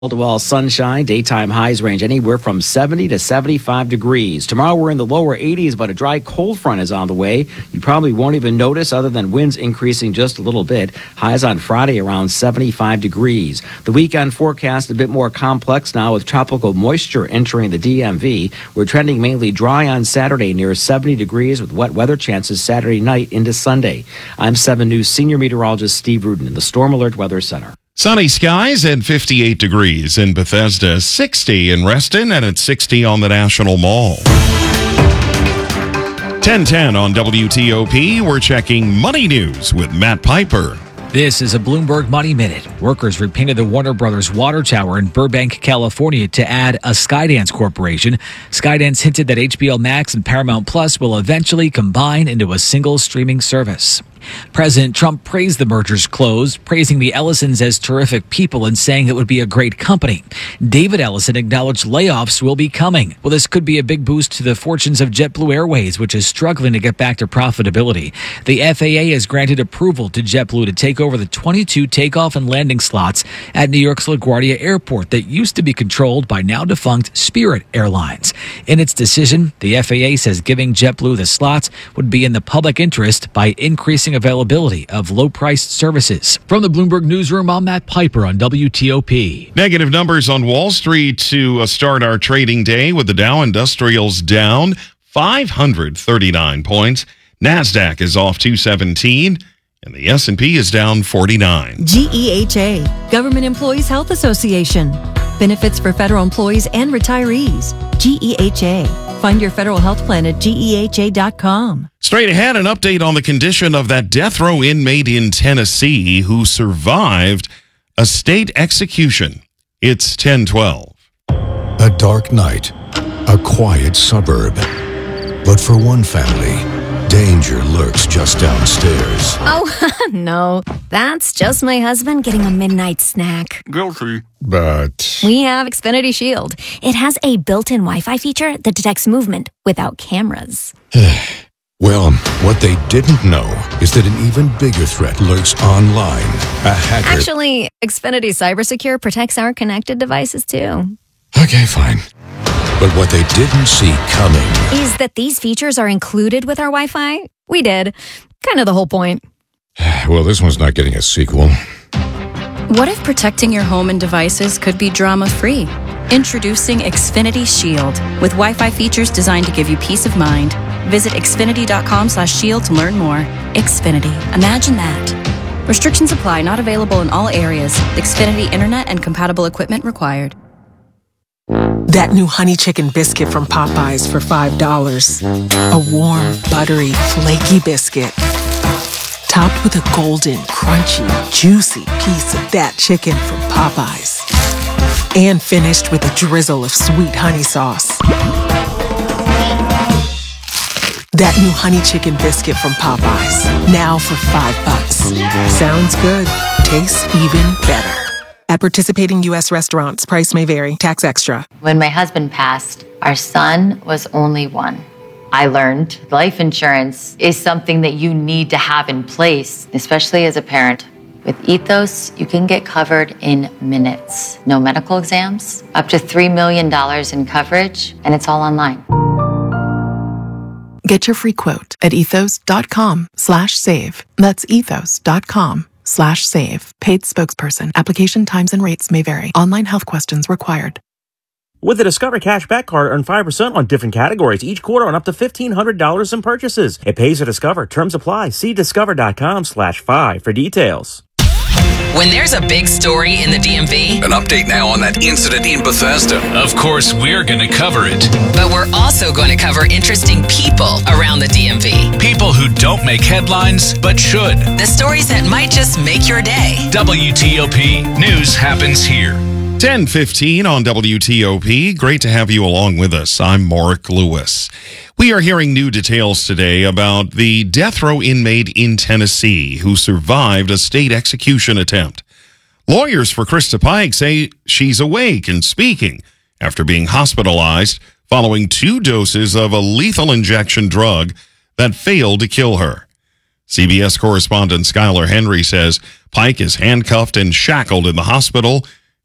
Well, sunshine, daytime highs range anywhere from 70 to 75 degrees. Tomorrow we're in the lower 80s, but a dry cold front is on the way. You probably won't even notice other than winds increasing just a little bit. Highs on Friday around 75 degrees. The weekend forecast a bit more complex now with tropical moisture entering the DMV. We're trending mainly dry on Saturday near 70 degrees with wet weather chances Saturday night into Sunday. I'm 7 News senior meteorologist Steve Rudin in the Storm Alert Weather Center. Sunny skies and 58 degrees in Bethesda, 60 in Reston, and it's 60 on the National Mall. 10:10 on WTOP. We're checking money news with Matt Piper. This is a Bloomberg Money Minute. Workers repainted the Warner Brothers water tower in Burbank, California to add a Skydance corporation. Skydance hinted that HBO Max and Paramount Plus will eventually combine into a single streaming service. President Trump praised the merger's close, praising the Ellisons as terrific people and saying it would be a great company. David Ellison acknowledged layoffs will be coming. Well, this could be a big boost to the fortunes of JetBlue Airways, which is struggling to get back to profitability. The FAA has granted approval to JetBlue to take over the 22 takeoff and landing slots at New York's LaGuardia Airport that used to be controlled by now defunct Spirit Airlines. In its decision, the FAA says giving JetBlue the slots would be in the public interest by increasing availability of low-priced services. From the Bloomberg Newsroom, I'm Matt Piper on WTOP. Negative numbers on Wall Street to start our trading day with the Dow Industrials down 539 points. NASDAQ is off 217. And the S&P is down 49. GEHA, Government Employees Health Association. Benefits for federal employees and retirees. GEHA. Find your federal health plan at GEHA.com. Straight ahead, an update on the condition of that death row inmate in Tennessee who survived a state execution. It's 10:12. A dark night, a quiet suburb. But for one family, danger lurks just downstairs. Oh, no. That's just my husband getting a midnight snack. Guilty. But We have Xfinity Shield. It has a built-in Wi-Fi feature that detects movement without cameras. well, what they didn't know is that an even bigger threat lurks online. A hacker. Actually, Xfinity CyberSecure protects our connected devices, too. Okay, fine. But what they didn't see coming Is that these features are included with our Wi-Fi? We did. Kind of the whole point. Well, this one's not getting a sequel. What if protecting your home and devices could be drama-free? Introducing Xfinity Shield with Wi-Fi features designed to give you peace of mind. Visit Xfinity.com/shield to learn more. Xfinity. Imagine that. Restrictions apply. Not available in all areas. Xfinity Internet and compatible equipment required. That new honey chicken biscuit from Popeyes for $5. A warm, buttery, flaky biscuit. Topped with a golden, crunchy, juicy piece of that chicken from Popeyes. And finished with a drizzle of sweet honey sauce. That new honey chicken biscuit from Popeyes. Now for $5. Sounds good. Tastes even better. At participating U.S. restaurants, price may vary. Tax extra. When my husband passed, our son was only one. I learned life insurance is something that you need to have in place, especially as a parent. With Ethos, you can get covered in minutes. No medical exams, up to $3 million in coverage, and it's all online. Get your free quote at ethos.com/save. That's ethos.com/save. Paid spokesperson. Application times and rates may vary. Online health questions required. With the Discover Cashback Card, earn 5% on different categories each quarter on up to $1,500 in purchases. It pays to Discover. Terms apply. See discover.com/5 for details. When there's a big story in the DMV, an update now on that incident in Bethesda. Of course, we're going to cover it. But we're also going to cover interesting people around the DMV. People who don't make headlines, but should. The stories that might just make your day. WTOP News happens here. 10:15 on WTOP. Great to have you along with us. I'm Mark Lewis. We are hearing new details today about the death row inmate in Tennessee who survived a state execution attempt. Lawyers for Krista Pike say she's awake and speaking after being hospitalized following 2 doses of a lethal injection drug that failed to kill her. CBS correspondent Skylar Henry says Pike is handcuffed and shackled in the hospital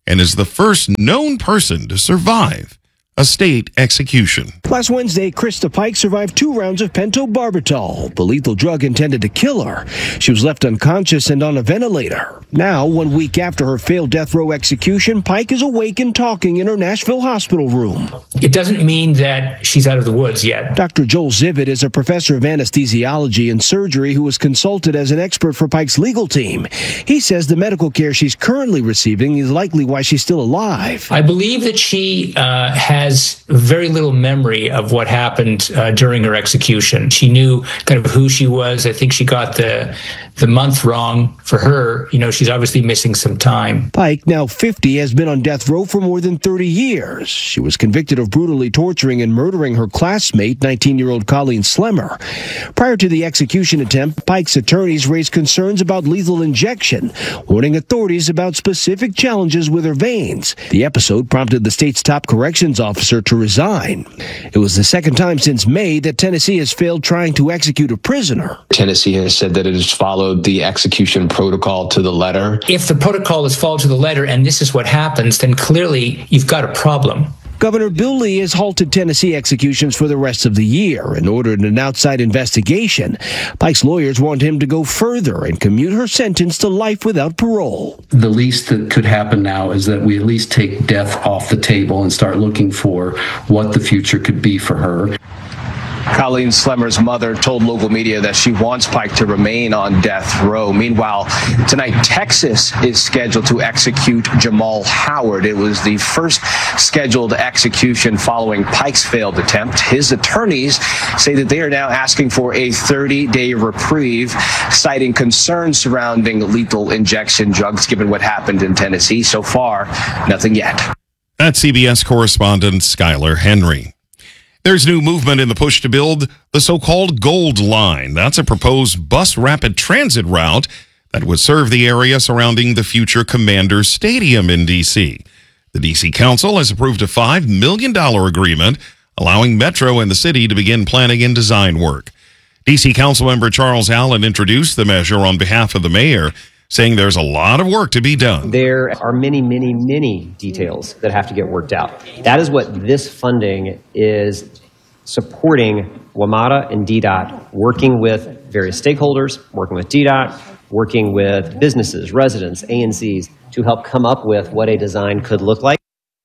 and is the first known person to survive a state execution. Last Wednesday, Krista Pike survived 2 rounds of pentobarbital, the lethal drug intended to kill her. She was left unconscious and on a ventilator. Now, 1 week after her failed death row execution, Pike is awake and talking in her Nashville hospital room. It doesn't mean that she's out of the woods yet. Dr. Joel Zivit is a professor of anesthesiology and surgery who was consulted as an expert for Pike's legal team. He says the medical care she's currently receiving is likely why she's still alive. I believe that she has very little memory of what happened during her execution. She knew kind of who she was. I think she got the month wrong for her. You know, she's obviously missing some time. Pike, now 50, has been on death row for more than 30 years. She was convicted of brutally torturing and murdering her classmate, 19-year-old Colleen Slemmer. Prior to the execution attempt, Pike's attorneys raised concerns about lethal injection, warning authorities about specific challenges with her veins. The episode prompted the state's top corrections officer to resign. It was the second time since May that Tennessee has failed trying to execute a prisoner. Tennessee has said that it has followed the execution protocol to the letter. If the protocol is followed to the letter and this is what happens, then clearly you've got a problem. Governor Bill Lee has halted Tennessee executions for the rest of the year and ordered an outside investigation. Pike's lawyers want him to go further and commute her sentence to life without parole. The least that could happen now is that we at least take death off the table and start looking for what the future could be for her. Colleen Slemmer's mother told local media that she wants Pike to remain on death row. Meanwhile, tonight, Texas is scheduled to execute Jamal Howard. It was the first scheduled execution following Pike's failed attempt. His attorneys say that they are now asking for a 30-day reprieve, citing concerns surrounding lethal injection drugs, given what happened in Tennessee. So far, nothing yet. That's CBS correspondent Skylar Henry. There's new movement in the push to build the so-called Gold Line. That's a proposed bus rapid transit route that would serve the area surrounding the future Commanders Stadium in D.C. The D.C. Council has approved a $5 million agreement allowing Metro and the city to begin planning and design work. D.C. Councilmember Charles Allen introduced the measure on behalf of the mayor, saying there's a lot of work to be done. There are many details that have to get worked out. That is what this funding is supporting. WMATA and DDOT, working with various stakeholders, working with DDOT, working with businesses, residents, ANCs, to help come up with what a design could look like.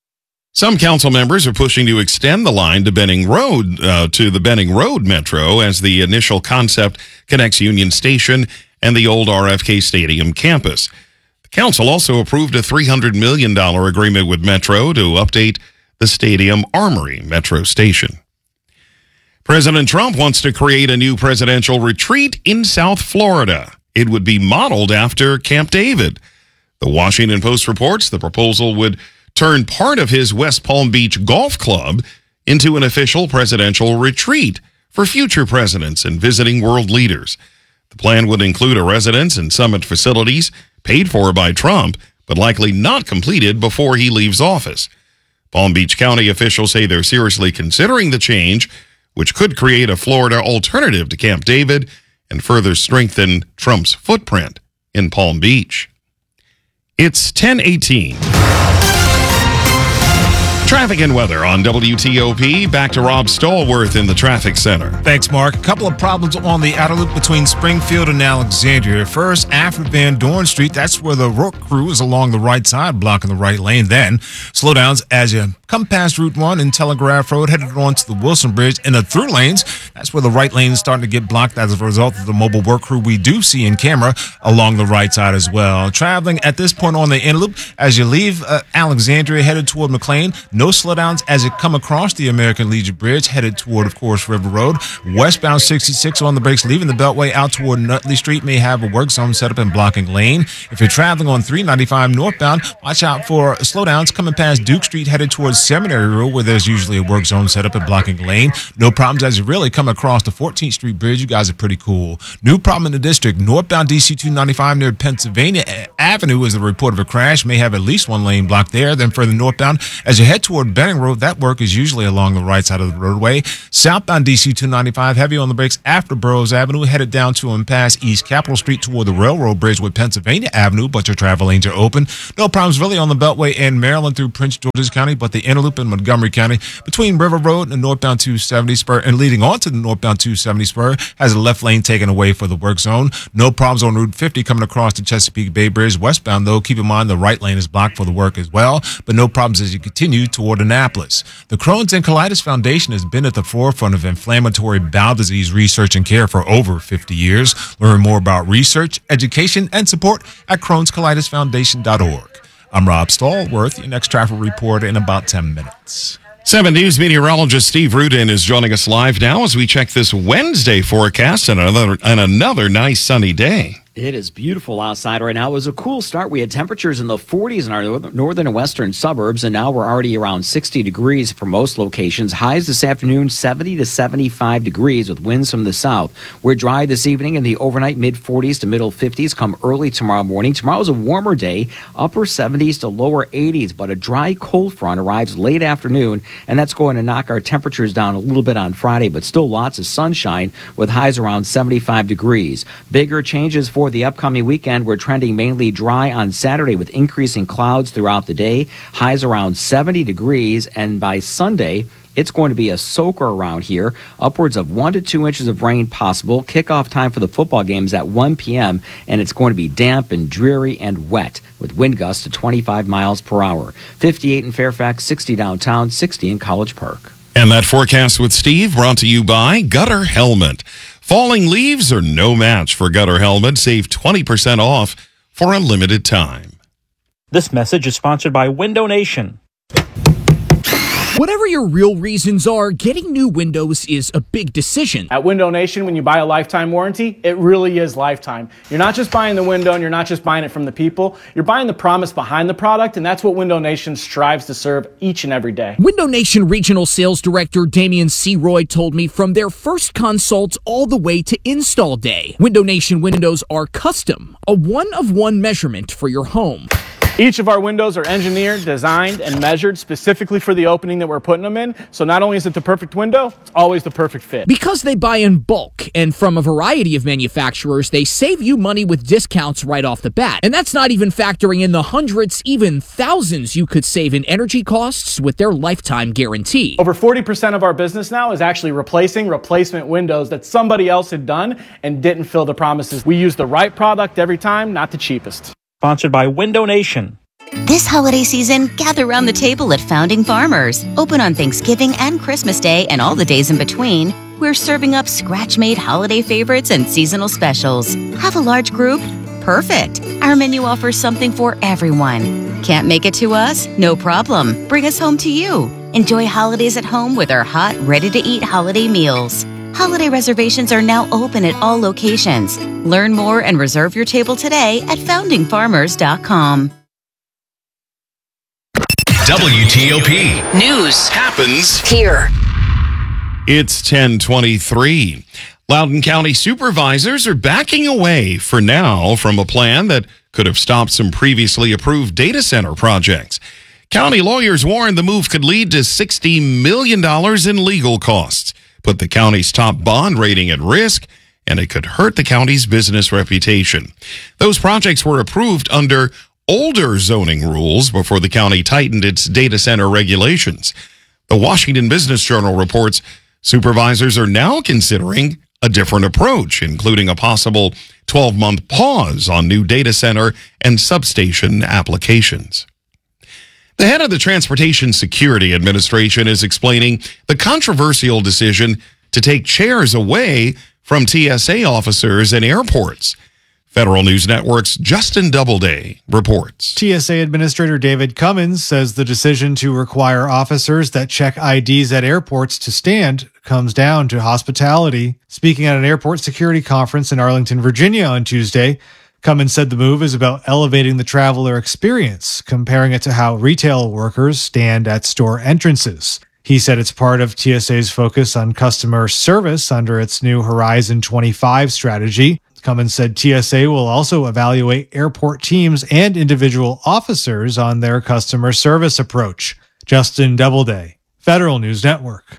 Some council members are pushing to extend the line to Benning Road, to the Benning Road Metro, as the initial concept connects Union Station and the old RFK Stadium campus. The council also approved a $300 million agreement with Metro to update the Stadium Armory Metro Station. President Trump wants to create a new presidential retreat in South Florida. It would be modeled after Camp David. The Washington Post reports the proposal would turn part of his West Palm Beach golf club into an official presidential retreat for future presidents and visiting world leaders. The plan would include a residence and summit facilities paid for by Trump, but likely not completed before he leaves office. Palm Beach County officials say they're seriously considering the change, which could create a Florida alternative to Camp David and further strengthen Trump's footprint in Palm Beach. It's 10:18. Traffic and weather on WTOP. Back to Rob Stallworth in the traffic center. Thanks, Mark. A couple of problems on the outer loop between Springfield and Alexandria. First, after Van Dorn Street, that's where the road crew is along the right side, blocking the right lane. Then, slowdowns as you come past Route 1 and Telegraph Road, headed on to the Wilson Bridge. In the through lanes, that's where the right lane is starting to get blocked as a result of the mobile work crew we do see in camera along the right side as well. Traveling at this point on the inner loop, as you leave Alexandria, headed toward McLean, no slowdowns as you come across the American Legion Bridge, headed toward, of course, River Road. Westbound 66 on the brakes, leaving the Beltway out toward Nutley Street, may have a work zone set up in blocking lane. If you're traveling on 395 northbound, watch out for slowdowns coming past Duke Street, headed towards Seminary Road, where there's usually a work zone set up in blocking lane. No problems as you really come across the 14th Street Bridge. You guys are pretty cool. New problem in the district, northbound DC 295 near Pennsylvania Avenue is the report of a crash. May have at least one lane blocked there. Then further northbound, as you head towards toward Benning Road, that work is usually along the right side of the roadway. Southbound DC 295, heavy on the brakes after Burroughs Avenue, headed down to and past East Capitol Street toward the railroad bridge with Pennsylvania Avenue, but your travel lanes are open. No problems really on the Beltway in Maryland through Prince George's County, but the inner loop in Montgomery County between River Road and the northbound 270 spur and leading on to the northbound 270 spur has a left lane taken away for the work zone. No problems on Route 50 coming across the Chesapeake Bay Bridge westbound, though. Keep in mind the right lane is blocked for the work as well, but no problems as you continue toward Annapolis. The Crohn's and Colitis Foundation has been at the forefront of inflammatory bowel disease research and care for over 50 years. Learn more about research, education, and support at Crohn'sColitisFoundation.org. I'm Rob Stallworth. Your next traffic report in about 10 minutes. 7 News meteorologist Steve Rudin is joining us live now as we check this Wednesday forecast and another nice sunny day. It is beautiful outside right now. It was a cool start. We had temperatures in the 40s in our northern and western suburbs, and now we're already around 60 degrees for most locations. Highs this afternoon, 70 to 75 degrees with winds from the south. We're dry this evening in the overnight mid-40s to middle 50s. Come early tomorrow morning. Tomorrow's a warmer day, upper 70s to lower 80s, but a dry cold front arrives late afternoon, and that's going to knock our temperatures down a little bit on Friday, but still lots of sunshine with highs around 75 degrees. Bigger changes for the upcoming weekend. We're trending mainly dry on Saturday with increasing clouds throughout the day. Highs around 70 degrees, and by Sunday, it's going to be a soaker around here. Upwards of 1 to 2 inches of rain possible. Kickoff time for the football games at 1 p.m., and it's going to be damp and dreary and wet with wind gusts to 25 miles per hour. 58 in Fairfax, 60 downtown, 60 in College Park. And that forecast with Steve brought to you by Gutter Helmet. Falling leaves are no match for Gutter Helmet. Save 20% off for a limited time. This message is sponsored by Window Nation. Whatever your real reasons are, getting new windows is a big decision. At Window Nation, when you buy a lifetime warranty, it really is lifetime. You're not just buying the window and you're not just buying it from the people. You're buying the promise behind the product, and that's what Window Nation strives to serve each and every day. Window Nation Regional Sales Director Damian C. Roy told me from their first consult all the way to install day, Window Nation windows are custom, a one-of-one measurement for your home. Each of our windows are engineered, designed, and measured specifically for the opening that we're putting them in. So not only is it the perfect window, it's always the perfect fit. Because they buy in bulk and from a variety of manufacturers, they save you money with discounts right off the bat. And that's not even factoring in the hundreds, even thousands you could save in energy costs with their lifetime guarantee. Over 40% of our business now is actually replacing replacement windows that somebody else had done and didn't fill the promises. We use the right product every time, not the cheapest. Sponsored by Window Nation. This holiday season, gather around the table at Founding Farmers. Open on Thanksgiving and Christmas Day and all the days in between. We're serving up scratch-made holiday favorites and seasonal specials. Have a large group? Perfect. Our menu offers something for everyone. Can't make it to us? No problem. Bring us home to you. Enjoy holidays at home with our hot, ready-to-eat holiday meals. Holiday reservations are now open at all locations. Learn more and reserve your table today at foundingfarmers.com. WTOP. News happens here. It's 10:23. Loudoun County supervisors are backing away for now from a plan that could have stopped some previously approved data center projects. County lawyers warn the move could lead to $60 million in legal costs, put the county's top bond rating at risk, and it could hurt the county's business reputation. Those projects were approved under older zoning rules before the county tightened its data center regulations. The Washington Business Journal reports supervisors are now considering a different approach, including a possible 12-month pause on new data center and substation applications. The head of the Transportation Security Administration is explaining the controversial decision to take chairs away from TSA officers in airports. Federal News Network's Justin Doubleday reports. TSA Administrator David Cummins says the decision to require officers that check IDs at airports to stand comes down to hospitality. Speaking at an airport security conference in Arlington, Virginia on Tuesday, Cummins said the move is about elevating the traveler experience, comparing it to how retail workers stand at store entrances. He said it's part of TSA's focus on customer service under its new Horizon 25 strategy. Cummins said TSA will also evaluate airport teams and individual officers on their customer service approach. Justin Doubleday, Federal News Network.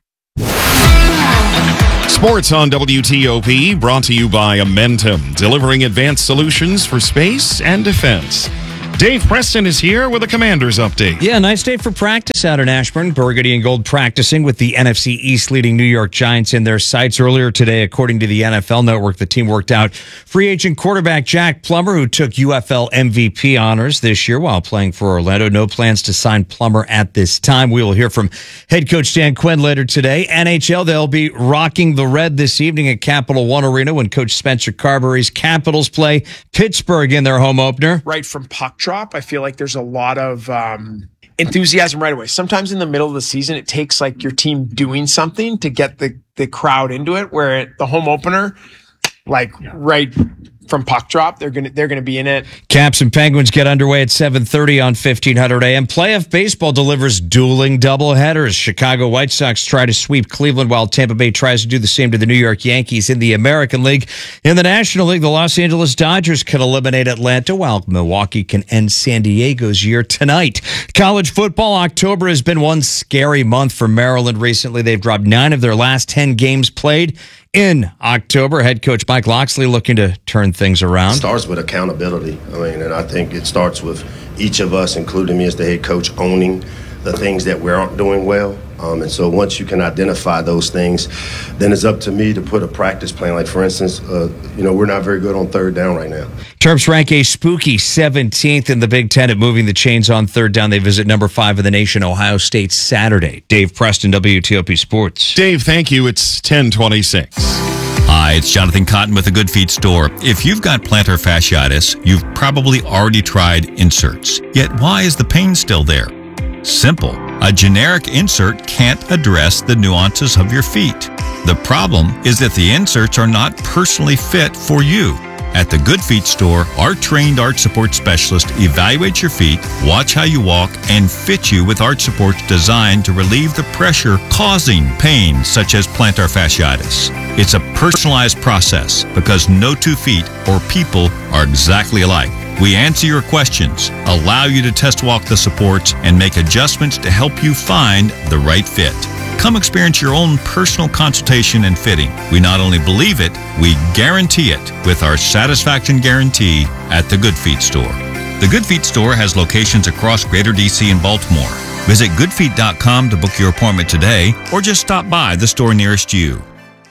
Sports on WTOP, brought to you by Amentum, delivering advanced solutions for space and defense. Dave Preston is here with a Commanders update. Yeah, nice day for practice out in Ashburn. Burgundy and Gold practicing with the NFC East leading New York Giants in their sights earlier today. According to the NFL Network, the team worked out free agent quarterback Jack Plummer, who took UFL MVP honors this year while playing for Orlando. No plans to sign Plummer at this time. We will hear from head coach Dan Quinn later today. NHL, they'll be rocking the red this evening at Capital One Arena when Coach Spencer Carberry's Capitals play Pittsburgh in their home opener. Right from puck drop, I feel like there's a lot of enthusiasm right away. Sometimes in the middle of the season, it takes like your team doing something to get the crowd into it, where at the home opener, like right from puck drop, they're gonna be in it. Caps and Penguins get underway at 7:30 on 1500 AM. Playoff baseball delivers dueling doubleheaders. Chicago White Sox try to sweep Cleveland while Tampa Bay tries to do the same to the New York Yankees in the American League. In the National League, the Los Angeles Dodgers can eliminate Atlanta while Milwaukee can end San Diego's year tonight. College football, October has been one scary month for Maryland recently. They've dropped 9 of their last 10 games played in October. Head coach Mike Loxley looking to turn things around. It starts with accountability. And I think it starts with each of us, including me as the head coach, owning the things that we aren't doing well. And so once you can identify those things, then it's up to me to put a practice plan. Like, for instance, we're not very good on third down right now. Terps rank a spooky 17th in the Big Ten at moving the chains on third down. They visit number 5 in the nation, Ohio State, Saturday. Dave Preston, WTOP Sports. Dave, thank you. It's 10:26. Hi, it's Jonathan Cotton with the Good Feet store. If you've got plantar fasciitis, you've probably already tried inserts. Yet why is the pain still there? Simple. A generic insert can't address the nuances of your feet. The problem is that the inserts are not personally fit for you. At the Good Feet store, our trained arch support specialist evaluates your feet, watch how you walk, and fit you with arch supports designed to relieve the pressure causing pain such as plantar fasciitis. It's a personalized process because no 2 feet or people are exactly alike. We answer your questions, allow you to test walk the supports, and make adjustments to help you find the right fit. Come experience your own personal consultation and fitting. We not only believe it, we guarantee it with our satisfaction guarantee at the Good Feet store. The Good Feet store has locations across Greater DC and Baltimore. Visit goodfeet.com to book your appointment today or just stop by the store nearest you.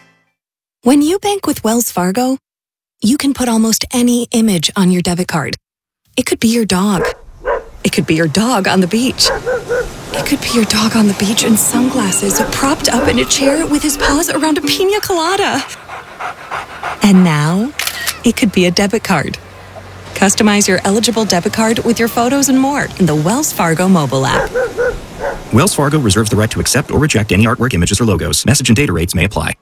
When you bank with Wells Fargo, you can put almost any image on your debit card. It could be your dog. It could be your dog on the beach. It could be your dog on the beach in sunglasses, propped up in a chair with his paws around a pina colada. And now, it could be a debit card. Customize your eligible debit card with your photos and more in the Wells Fargo mobile app. Wells Fargo reserves the right to accept or reject any artwork, images, or logos. Message and data rates may apply.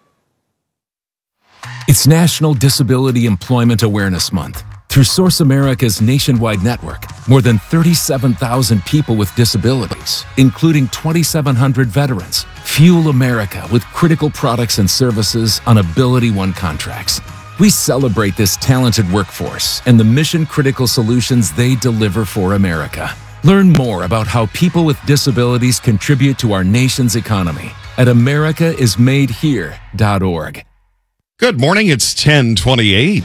It's National Disability Employment Awareness Month. Through Source America's nationwide network, more than 37,000 people with disabilities, including 2,700 veterans, fuel America with critical products and services on Ability One contracts. We celebrate this talented workforce and the mission-critical solutions they deliver for America. Learn more about how people with disabilities contribute to our nation's economy at americaismadehere.org. Good morning. It's 10:28.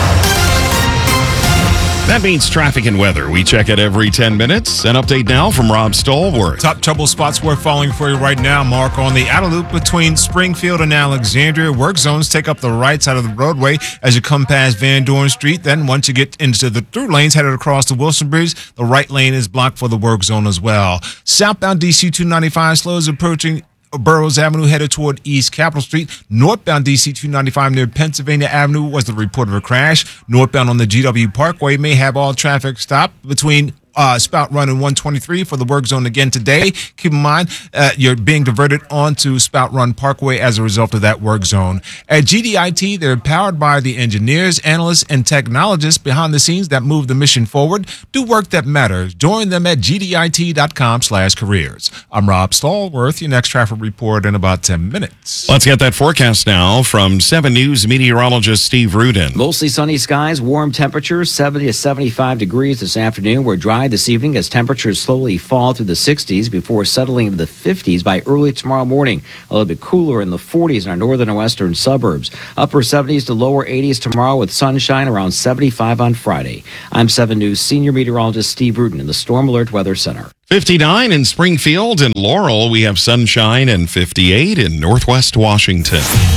That means traffic and weather. We check it every 10 minutes. An update now from Rob Stallworth. Top trouble spots we're following for you right now, Mark, on the outer loop between Springfield and Alexandria. Work zones take up the right side of the roadway as you come past Van Dorn Street. Then once you get into the through lanes headed across the Wilson Bridge, the right lane is blocked for the work zone as well. Southbound DC 295 slows approaching Burroughs Avenue headed toward East Capitol Street. Northbound DC 295 near Pennsylvania Avenue was the report of a crash. Northbound on the GW Parkway may have all traffic stopped between Spout Run and 123 for the work zone again today. Keep in mind, you're being diverted onto Spout Run Parkway as a result of that work zone. At GDIT, they're powered by the engineers, analysts, and technologists behind the scenes that move the mission forward. Do work that matters. Join them at gdit.com/careers. I'm Rob Stallworth. Your next traffic report in about 10 minutes. Let's get that forecast now from 7 News meteorologist Steve Rudin. Mostly sunny skies, warm temperatures, 70 to 75 degrees this afternoon. We're dry dry this evening as temperatures slowly fall through the 60s before settling into the 50s by early tomorrow morning. A little bit cooler in the 40s in our northern and western suburbs. Upper 70s to lower 80s tomorrow with sunshine around 75 on Friday. I'm 7 News senior meteorologist Steve Rudin in the Storm Alert Weather Center. 59 in Springfield and Laurel. We have sunshine, and 58 in Northwest Washington.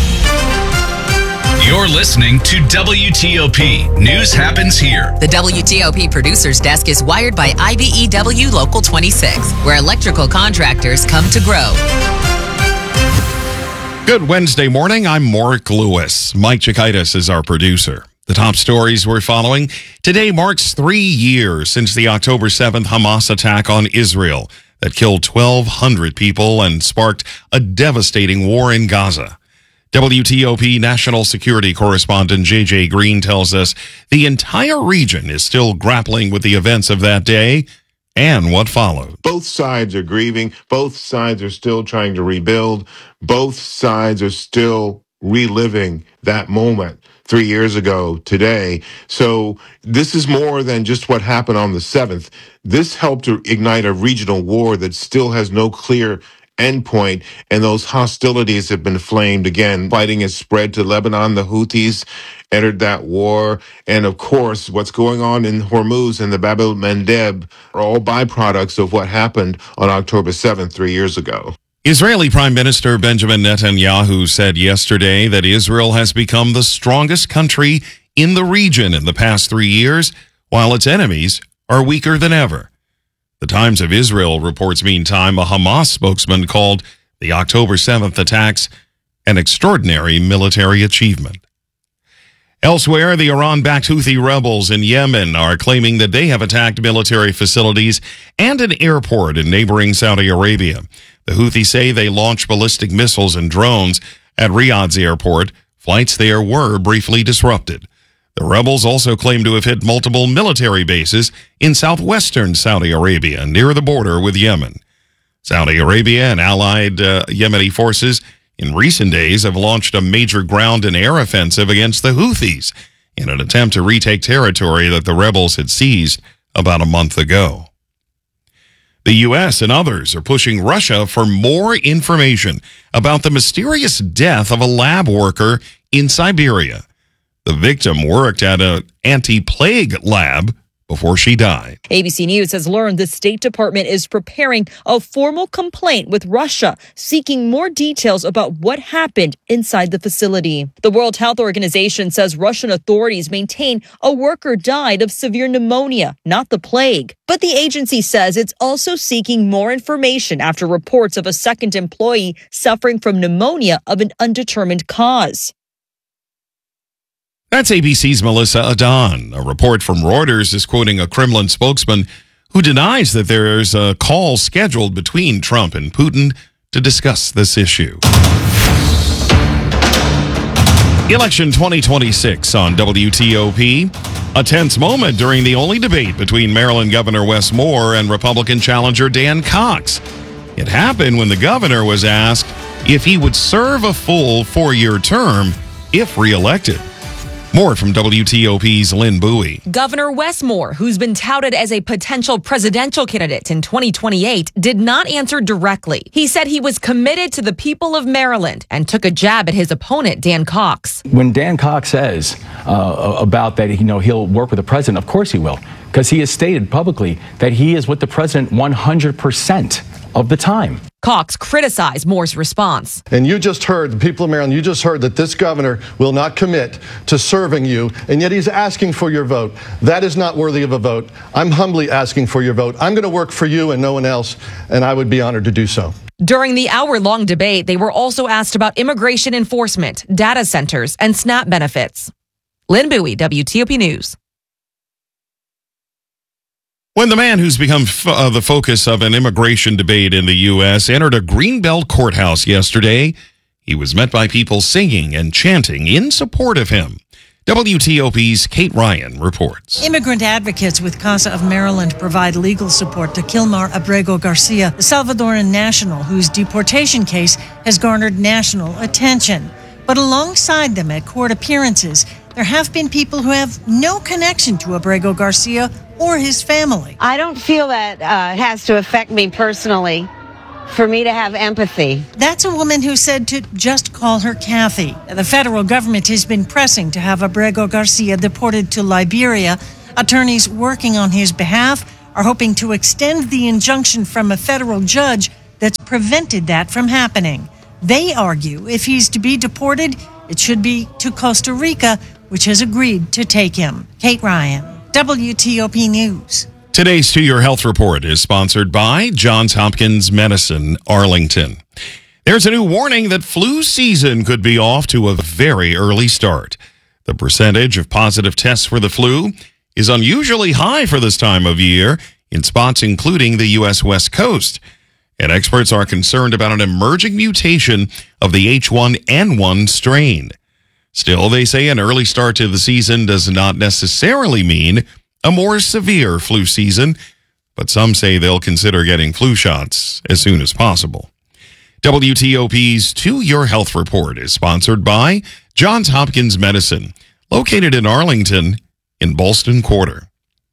You're listening to WTOP. News happens here. The WTOP Producers Desk is wired by IBEW Local 26, where electrical contractors come to grow. Good Wednesday morning. I'm Mark Lewis. Mike Chikaitis is our producer. The top stories we're following. Today marks 3 years since the October 7th Hamas attack on Israel that killed 1,200 people and sparked a devastating war in Gaza. WTOP national security correspondent J.J. Green tells us the entire region is still grappling with the events of that day and what followed. Both sides are grieving. Both sides are still trying to rebuild. Both sides are still reliving that moment 3 years ago today. So this is more than just what happened on the 7th. This helped to ignite a regional war that still has no clear endpoint, and those hostilities have been flamed again. Fighting has spread to Lebanon. The Houthis entered that war. And of course, what's going on in Hormuz and the Bab el-Mandeb are all byproducts of what happened on October 7th, 3 years ago. Israeli Prime Minister Benjamin Netanyahu said yesterday that Israel has become the strongest country in the region in the past 3 years, while its enemies are weaker than ever. The Times of Israel reports, meantime, a Hamas spokesman called the October 7th attacks an extraordinary military achievement. Elsewhere, the Iran-backed Houthi rebels in Yemen are claiming that they have attacked military facilities and an airport in neighboring Saudi Arabia. The Houthis say they launched ballistic missiles and drones at Riyadh's airport. Flights there were briefly disrupted. The rebels also claim to have hit multiple military bases in southwestern Saudi Arabia near the border with Yemen. Saudi Arabia and allied Yemeni forces in recent days have launched a major ground and air offensive against the Houthis in an attempt to retake territory that the rebels had seized about a month ago. The U.S. and others are pushing Russia for more information about the mysterious death of a lab worker in Siberia. The victim worked at an anti-plague lab before she died. ABC News has learned the State Department is preparing a formal complaint with Russia, seeking more details about what happened inside the facility. The World Health Organization says Russian authorities maintain a worker died of severe pneumonia, not the plague. But the agency says it's also seeking more information after reports of a second employee suffering from pneumonia of an undetermined cause. That's ABC's Melissa Adan. A report from Reuters is quoting a Kremlin spokesman who denies that there's a call scheduled between Trump and Putin to discuss this issue. Election 2026 on WTOP. A tense moment during the only debate between Maryland Governor Wes Moore and Republican challenger Dan Cox. It happened when the governor was asked if he would serve a full 4-year term if reelected. More from WTOP's Lynn Bowie. Governor Wes Moore, who's been touted as a potential presidential candidate in 2028, did not answer directly. He said he was committed to the people of Maryland and took a jab at his opponent, Dan Cox. When Dan Cox says about that, he'll work with the president, of course he will, because he has stated publicly that he is with the president 100% of the time. Cox criticized Moore's response. And you just heard, the people of Maryland, you just heard that this governor will not commit to serving you, and yet he's asking for your vote. That is not worthy of a vote. I'm humbly asking for your vote. I'm going to work for you and no one else, and I would be honored to do so. During the hour-long debate, they were also asked about immigration enforcement, data centers, and SNAP benefits. Lynn Bowie, WTOP News. When the man who's become the focus of an immigration debate in the U.S. entered a Greenbelt courthouse yesterday, he was met by people singing and chanting in support of him. WTOP's Kate Ryan reports. Immigrant advocates with Casa of Maryland provide legal support to Kilmar Abrego Garcia, the Salvadoran national whose deportation case has garnered national attention. But alongside them at court appearances, there have been people who have no connection to Abrego Garcia or his family. I don't feel that has to affect me personally for me to have empathy. That's a woman who said to just call her Kathy. The federal government has been pressing to have Abrego Garcia deported to Liberia. Attorneys working on his behalf are hoping to extend the injunction from a federal judge that's prevented that from happening. They argue if he's to be deported, it should be to Costa Rica, which has agreed to take him. Kate Ryan, WTOP News. Today's To Your Health Report is sponsored by Johns Hopkins Medicine, Arlington. There's a new warning that flu season could be off to a very early start. The percentage of positive tests for the flu is unusually high for this time of year in spots including the U.S. West Coast. And experts are concerned about an emerging mutation of the H1N1 strain. Still, they say an early start to the season does not necessarily mean a more severe flu season, but some say they'll consider getting flu shots as soon as possible. WTOP's To Your Health Report is sponsored by Johns Hopkins Medicine, located in Arlington in Ballston Quarter.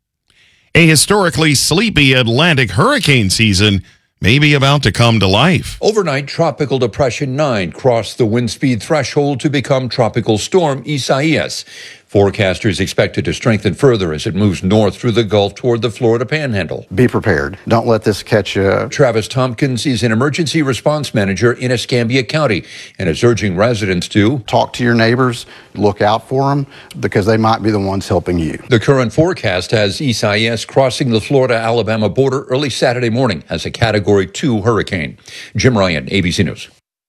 A historically sleepy Atlantic hurricane season may be about to come to life. Overnight, Tropical Depression 9 crossed the wind speed threshold to become Tropical Storm Isaias. Forecasters expect it to strengthen further as it moves north through the Gulf toward the Florida Panhandle. Be prepared. Don't let this catch you. Travis Tompkins is an emergency response manager in Escambia County and is urging residents to talk to your neighbors, look out for them, because they might be the ones helping you. The current forecast has Isaias crossing the Florida-Alabama border early Saturday morning as a Category 2 hurricane. Jim Ryan, ABC News.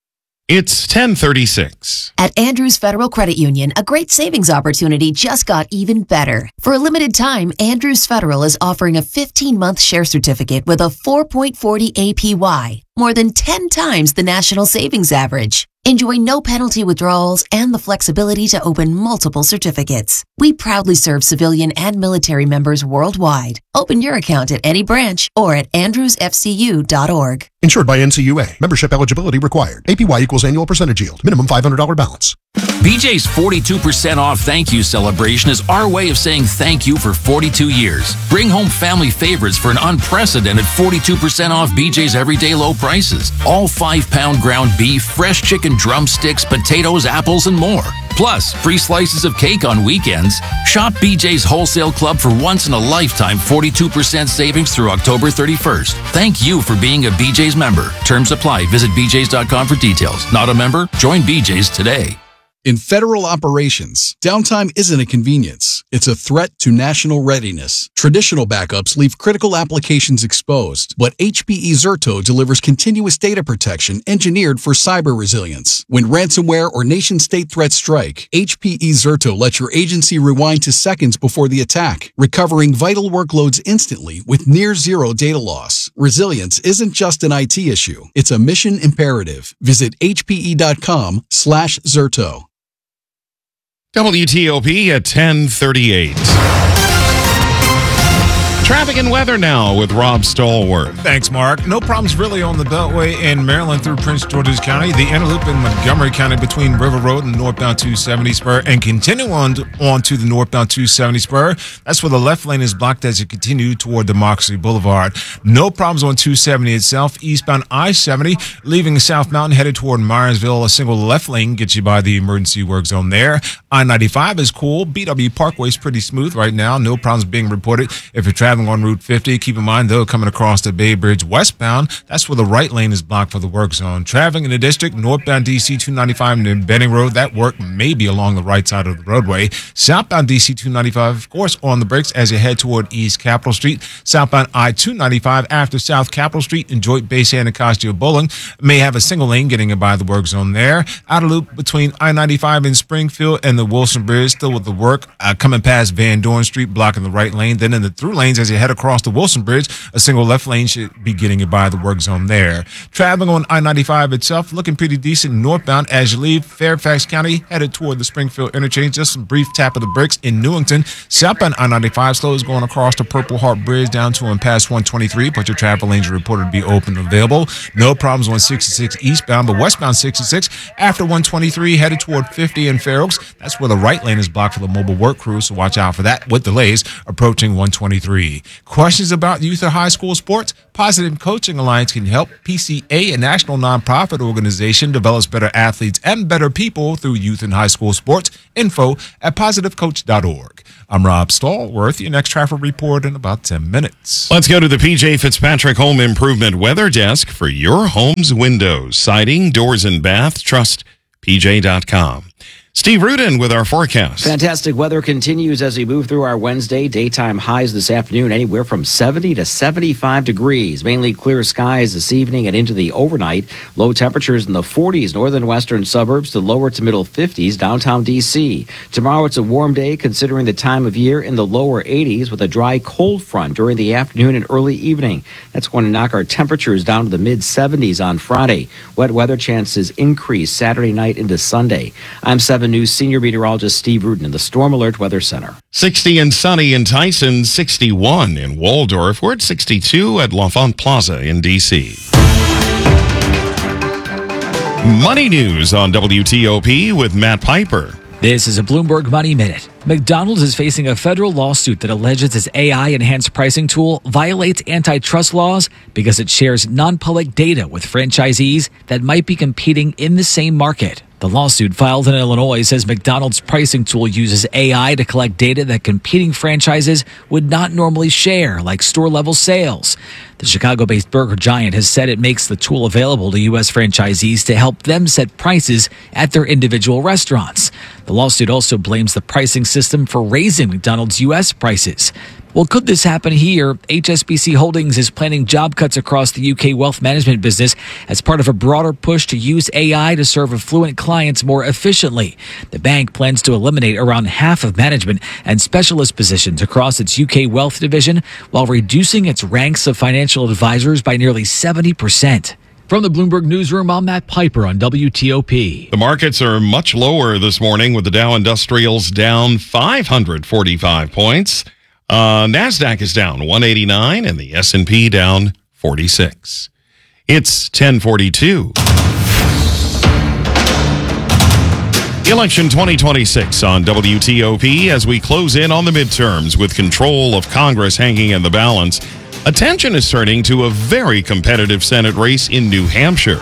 It's 10:36. At Andrews Federal Credit Union, a great savings opportunity just got even better. For a limited time, Andrews Federal is offering a 15-month share certificate with a 4.40 APY, more than 10 times the national savings average. Enjoy no penalty withdrawals and the flexibility to open multiple certificates. We proudly serve civilian and military members worldwide. Open your account at any branch or at andrewsfcu.org. Insured by NCUA. Membership eligibility required. APY equals annual percentage yield. Minimum $500 balance. BJ's 42% off thank you celebration is our way of saying thank you for 42 years. Bring home family favorites for an unprecedented 42% off BJ's everyday low prices. All 5-pound ground beef, fresh chicken drumsticks, potatoes, apples, and more. Plus, free slices of cake on weekends. Shop BJ's Wholesale Club for once-in-a-lifetime 42% savings through October 31st. Thank you for being a BJ's member. Terms apply. Visit bjs.com for details. Not a member? Join BJ's today. In federal operations, downtime isn't a convenience. It's a threat to national readiness. Traditional backups leave critical applications exposed, but HPE Zerto delivers continuous data protection engineered for cyber resilience. When ransomware or nation-state threats strike, HPE Zerto lets your agency rewind to seconds before the attack, recovering vital workloads instantly with near-zero data loss. Resilience isn't just an IT issue. It's a mission imperative. Visit hpe.com/Zerto. WTOP at 10:38. Traffic and weather now with Rob Stallworth. Thanks, Mark. No problems really on the Beltway in Maryland through Prince George's County, the Interloop in Montgomery County between River Road and northbound 270 spur, and continue on to the northbound 270 spur. That's where the left lane is blocked as you continue toward the Moxley Boulevard. No problems on 270 itself. Eastbound I-70 leaving South Mountain headed toward Myersville. A single left lane gets you by the emergency work zone there. I-95 is cool. BW Parkway is pretty smooth right now. No problems being reported if you're traveling on Route 50. Keep in mind, though, coming across the Bay Bridge westbound, that's where the right lane is blocked for the work zone. Traveling in the district, northbound DC 295 and Benning Road, that work may be along the right side of the roadway. Southbound DC 295, of course, on the brakes as you head toward East Capitol Street. Southbound I-295 after South Capitol Street in Joint Base and Anacostia Bowling may have a single lane getting it by the work zone there. Outer loop between I-95 in Springfield and the Wilson Bridge, still with the work coming past Van Dorn Street, blocking the right lane. Then in the through lanes as you head across the Wilson Bridge. A single left lane should be getting you by the work zone there. Traveling on I-95 itself, looking pretty decent northbound as you leave Fairfax County, headed toward the Springfield interchange. Just some brief tap of the brakes in Newington. Southbound I-95 slow is going across the Purple Heart Bridge down to and past 123, but your travel lanes are reported to be open and available. No problems on 66 eastbound, but westbound 66 after 123 headed toward 50 in Fair Oaks. That's where the right lane is blocked for the mobile work crew, so watch out for that with delays approaching 123. Questions about youth or high school sports? Positive Coaching Alliance can help. PCA, a national nonprofit organization, develops better athletes and better people through youth and high school sports. Info at positivecoach.org. I'm Rob Stallworth. Your next traffic report in about 10 minutes. Let's go to the PJ Fitzpatrick Home Improvement Weather Desk for your home's windows, siding, doors, and bath. Trust PJ.com. Steve Rudin with our forecast. Fantastic weather continues as we move through our Wednesday. Daytime highs this afternoon anywhere from 70 to 75 degrees. Mainly clear skies this evening and into the overnight. Low temperatures in the 40s, northern western suburbs to lower to middle 50s, downtown D.C. Tomorrow it's a warm day considering the time of year, in the lower 80s with a dry cold front during the afternoon and early evening. That's going to knock our temperatures down to the mid 70s on Friday. Wet weather chances increase Saturday night into Sunday. I'm 7 News senior meteorologist Steve Rudin in the Storm Alert Weather Center. 60 and sunny in Tyson, 61 in Waldorf. We're at 62 at L'Enfant Plaza in D.C. Money news on WTOP with Matt Piper. This is a Bloomberg Money Minute. McDonald's is facing a federal lawsuit that alleges its AI-enhanced pricing tool violates antitrust laws because it shares non-public data with franchisees that might be competing in the same market. The lawsuit filed in Illinois says McDonald's pricing tool uses AI to collect data that competing franchises would not normally share, like store-level sales. The Chicago-based burger giant has said it makes the tool available to U.S. franchisees to help them set prices at their individual restaurants. The lawsuit also blames the pricing system for raising McDonald's U.S. prices. Well, could this happen here? HSBC Holdings is planning job cuts across the UK wealth management business as part of a broader push to use AI to serve affluent clients more efficiently. The bank plans to eliminate around half of management and specialist positions across its UK wealth division while reducing its ranks of financial advisors by nearly 70%. From the Bloomberg Newsroom, I'm Matt Piper on WTOP. The markets are much lower this morning with the Dow Industrials down 545 points. NASDAQ is down 189 and the S&P down 46. It's 1042. Election 2026 on WTOP as we close in on the midterms with control of Congress hanging in the balance. Attention is turning to a very competitive Senate race in New Hampshire.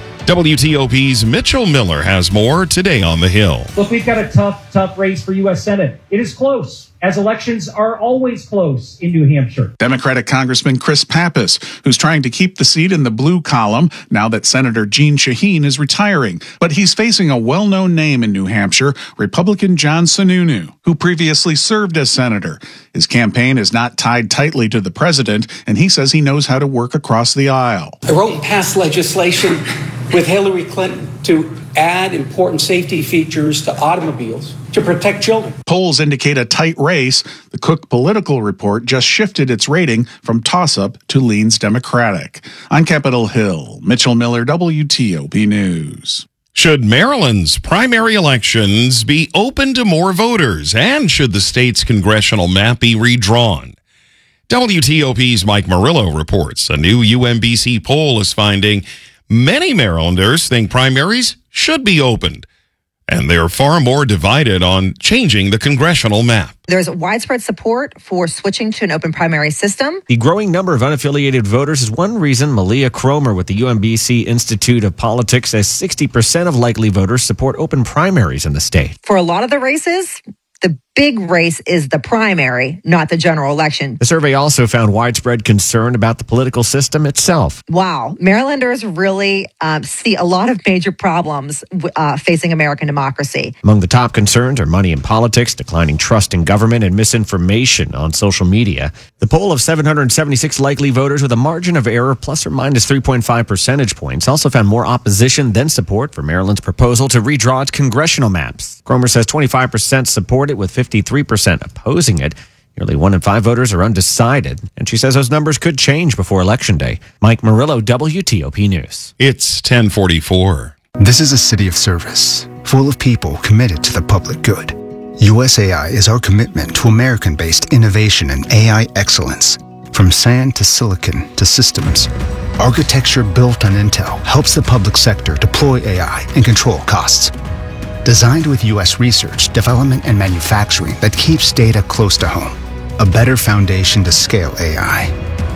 WTOP's Mitchell Miller has more today on the Hill. Look, we've got a tough race for U.S. Senate. It is close, as elections are always close in New Hampshire. Democratic Congressman Chris Pappas, who's trying to keep the seat in the blue column now that Senator Jeanne Shaheen is retiring. But he's facing a well-known name in New Hampshire, Republican John Sununu, who previously served as senator. His campaign is not tied tightly to the president, and he says he knows how to work across the aisle. I wrote and passed legislation with Hillary Clinton to add important safety features to automobiles to protect children. Polls indicate a tight race. The Cook Political Report just shifted its rating from toss-up to leans Democratic. On Capitol Hill, Mitchell Miller, WTOP News. Should Maryland's primary elections be open to more voters? And should the state's congressional map be redrawn? WTOP's Mike Murillo reports a new UMBC poll is finding many Marylanders think primaries should be opened, and they're far more divided on changing the congressional map. There's widespread support for switching to an open primary system. The growing number of unaffiliated voters is one reason Malia Cromer with the UMBC Institute of Politics says 60% of likely voters support open primaries in the state. For a lot of the races, the big race is the primary, not the general election. The survey also found widespread concern about the political system itself. Wow. Marylanders really see a lot of major problems facing American democracy. Among the top concerns are money in politics, declining trust in government, and misinformation on social media. The poll of 776 likely voters with a margin of error plus or minus 3.5 percentage points also found more opposition than support for Maryland's proposal to redraw its congressional maps. Cromer says 25% support it with 53% opposing it. Nearly 1 in 5 voters are undecided, and she says those numbers could change before Election Day. Mike Murillo, WTOP News. It's 10:44. This is a city of service, full of people committed to the public good. USAI is our commitment to American-based innovation and AI excellence. From sand to silicon to systems, architecture built on Intel helps the public sector deploy AI and control costs. Designed with U.S. research, development, and manufacturing that keeps data close to home. A better foundation to scale AI.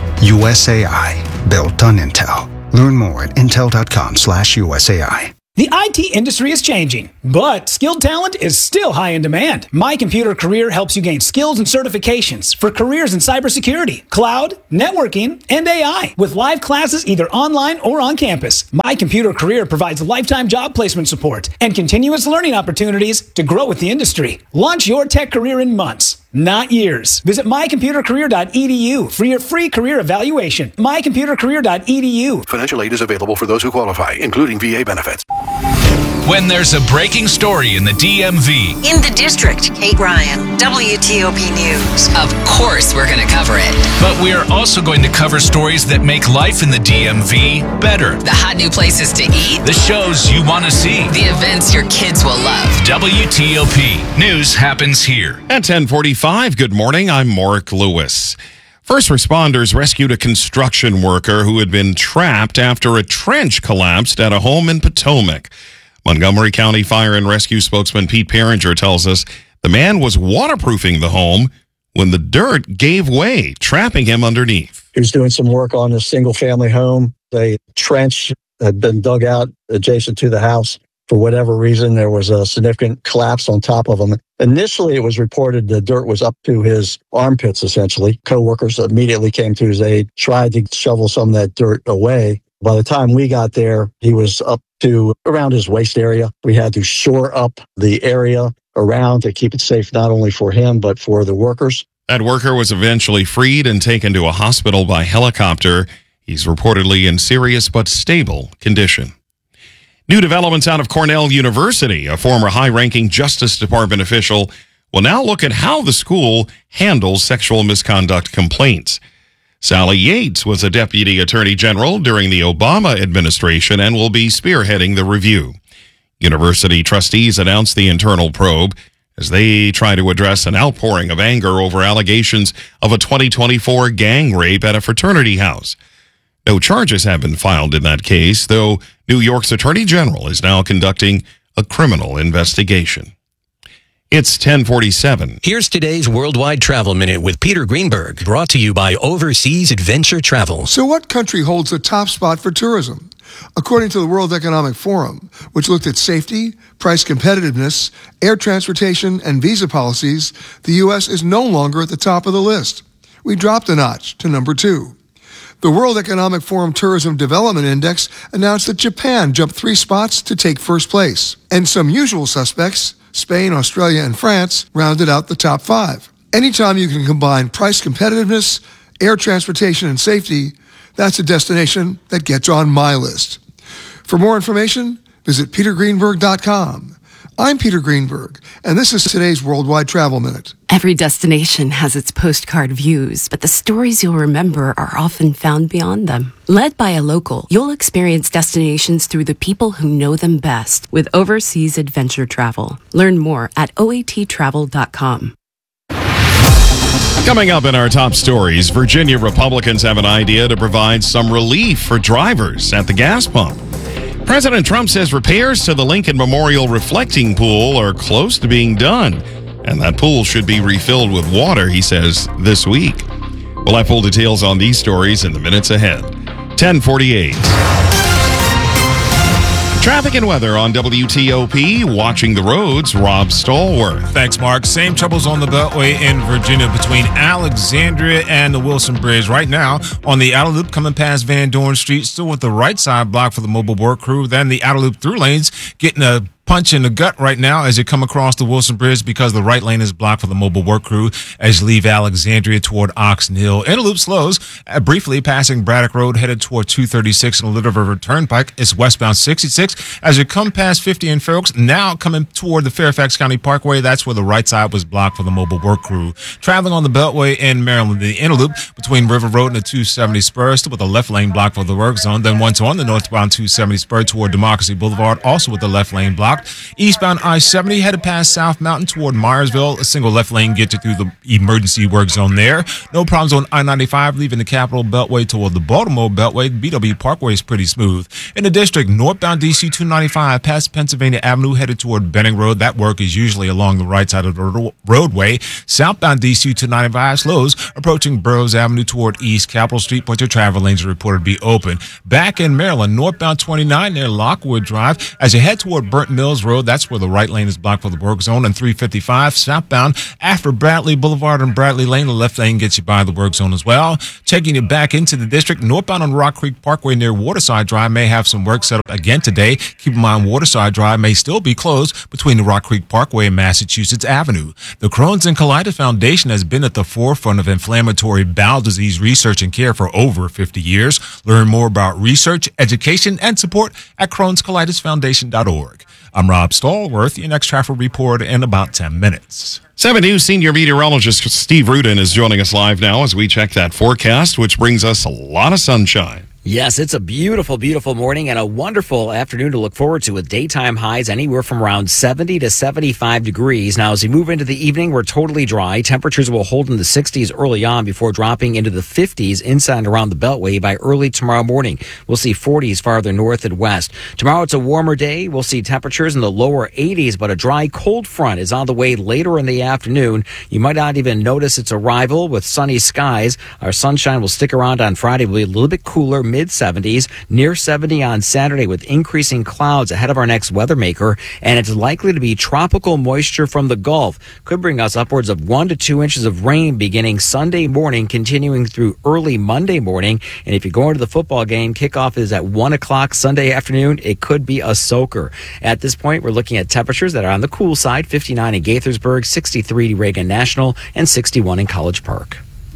USAI, built on Intel. Learn more at intel.com/USAI. The IT industry is changing, but skilled talent is still high in demand. My Computer Career helps you gain skills and certifications for careers in cybersecurity, cloud, networking, and AI, with live classes either online or on campus. My Computer Career provides lifetime job placement support and continuous learning opportunities to grow with the industry. Launch your tech career in months, not years. Visit mycomputercareer.edu for your free career evaluation. mycomputercareer.edu. Financial aid is available for those who qualify, including VA benefits. When there's a breaking story in the DMV. In the district, Kate Ryan, WTOP News. Of course we're going to cover it. But we're also going to cover stories that make life in the DMV better. The hot new places to eat. The shows you want to see. The events your kids will love. WTOP. News happens here. At 10:45, good morning. I'm Mark Lewis. First responders rescued a construction worker who had been trapped after a trench collapsed at a home in Potomac. Montgomery County Fire and Rescue spokesman Pete Perringer tells us the man was waterproofing the home when the dirt gave way, trapping him underneath. He was doing some work on a single-family home. A trench had been dug out adjacent to the house. For whatever reason, there was a significant collapse on top of him. Initially, it was reported the dirt was up to his armpits, essentially. Co-workers immediately came to his aid, tried to shovel some of that dirt away. By the time we got there, he was up to around his waist area. We had to shore up the area around to keep it safe, not only for him, but for the workers. That worker was eventually freed and taken to a hospital by helicopter. He's reportedly in serious but stable condition. New developments out of Cornell University. A former high-ranking Justice Department official will now look at how the school handles sexual misconduct complaints. Sally Yates was a deputy attorney general during the Obama administration and will be spearheading the review. University trustees announced the internal probe as they try to address an outpouring of anger over allegations of a 2024 gang rape at a fraternity house. No charges have been filed in that case, though New York's Attorney General is now conducting a criminal investigation. It's 10:47. Here's today's Worldwide Travel Minute with Peter Greenberg, brought to you by Overseas Adventure Travel. So what country holds the top spot for tourism? According to the World Economic Forum, which looked at safety, price competitiveness, air transportation, and visa policies, the U.S. is no longer at the top of the list. We dropped a notch to number 2. The World Economic Forum Tourism Development Index announced that Japan jumped 3 spots to take first place. And some usual suspects, Spain, Australia, and France, rounded out the top 5. Anytime you can combine price competitiveness, air transportation, and safety, that's a destination that gets on my list. For more information, visit petergreenberg.com. I'm Peter Greenberg, and this is today's Worldwide Travel Minute. Every destination has its postcard views, but the stories you'll remember are often found beyond them. Led by a local, you'll experience destinations through the people who know them best with Overseas Adventure Travel. Learn more at oattravel.com. Coming up in our top stories, Virginia Republicans have an idea to provide some relief for drivers at the gas pump. President Trump says repairs to the Lincoln Memorial reflecting pool are close to being done, and that pool should be refilled with water, he says, this week. We'll have full details on these stories in the minutes ahead. 10:48. Traffic and weather on WTOP. Watching the roads, Rob Stallworth. Thanks, Mark. Same troubles on the Beltway in Virginia between Alexandria and the Wilson Bridge. Right now, on the outer loop coming past Van Dorn Street, still with the right side blocked for the mobile work crew. Then the outer loop through lanes getting a punch in the gut right now as you come across the Wilson Bridge because the right lane is blocked for the mobile work crew as you leave Alexandria toward Oxon Hill. Interloop slows briefly passing Braddock Road headed toward 236 and the Little River Turnpike. It's westbound 66 as you come past 50 in Fair Oaks. Now coming toward the Fairfax County Parkway, that's where the right side was blocked for the mobile work crew. Traveling on the Beltway in Maryland, the Interloop between River Road and the 270 spur still with the left lane blocked for the work zone. Then once on the northbound 270 spur toward Democracy Boulevard, also with the left lane blocked. Eastbound I-70 headed past South Mountain toward Myersville. A single left lane gets you through the emergency work zone there. No problems on I-95 leaving the Capitol Beltway toward the Baltimore Beltway. BW Parkway is pretty smooth. In the district, northbound DC 295 past Pennsylvania Avenue headed toward Benning Road. That work is usually along the right side of the roadway. Southbound DC 295 slows approaching Burroughs Avenue toward East Capitol Street, but your travel lanes are reported to be open. Back in Maryland, northbound 29 near Lockwood Drive. As you head toward Burnt Mills Road, that's where the right lane is blocked for the work zone. And 355 southbound after Bradley Boulevard and Bradley Lane, the left lane gets you by the work zone as well. Checking you back into the district, northbound on Rock Creek Parkway near Waterside Drive may have some work set up again today. Keep in mind, Waterside Drive may still be closed between the Rock Creek Parkway and Massachusetts Avenue. The Crohn's and Colitis Foundation has been at the forefront of inflammatory bowel disease research and care for over 50 years. Learn more about research, education, and support at Crohn'sColitisFoundation.org. I'm Rob Stallworth, your next traffic report in about 10 minutes. 7 News senior meteorologist Steve Rudin is joining us live now as we check that forecast, which brings us a lot of sunshine. Yes, it's a beautiful, beautiful morning and a wonderful afternoon to look forward to with daytime highs anywhere from around 70 to 75 degrees. Now, as we move into the evening, we're totally dry. Temperatures will hold in the 60s early on before dropping into the 50s inside and around the Beltway by early tomorrow morning. We'll see 40s farther north and west. Tomorrow, it's a warmer day. We'll see temperatures in the lower 80s, but a dry cold front is on the way later in the afternoon. You might not even notice its arrival with sunny skies. Our sunshine will stick around on Friday. Will be a little bit cooler, mid-70s, near 70 on Saturday with increasing clouds ahead of our next weather maker, and it's likely to be tropical moisture from the Gulf. Could bring us upwards of 1 to 2 inches of rain beginning Sunday morning, continuing through early Monday morning. And if you're going to the football game, kickoff is at 1 o'clock Sunday afternoon. It could be a soaker. At this point, we're looking at temperatures that are on the cool side, 59 in Gaithersburg, 63 Reagan National, and 61 in College Park.